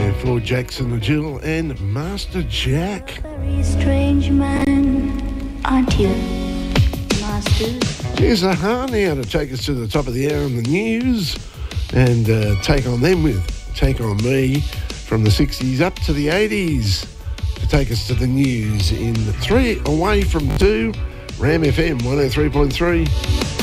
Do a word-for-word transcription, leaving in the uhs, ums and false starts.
there for Jackson Jill and Master Jack. Very strange man, aren't you, Master? Here's Aha now to take us to the top of the hour in the news and uh, take on them with Take On Me from the sixties up to the eighties to take us to the news in three away from two, Ram F M one oh three point three.